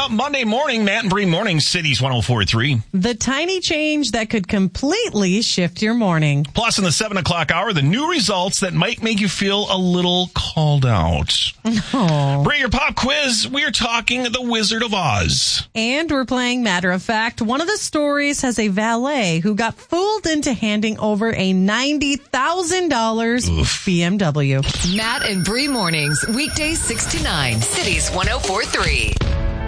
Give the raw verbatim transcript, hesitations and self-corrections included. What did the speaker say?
up Monday morning, Matt and Bree Morning, Cities one oh four point three. The tiny change that could completely shift your morning. Plus, in the seven o'clock hour, the new results that might make you feel a little called out. Oh. Bree, your pop quiz, we're talking The Wizard of Oz. And we're playing Matter of Fact. One of the stories has a valet who got fooled into handing over a ninety thousand dollars B M W. Matt and Bree Mornings, weekdays six to nine, Cities one oh four point three.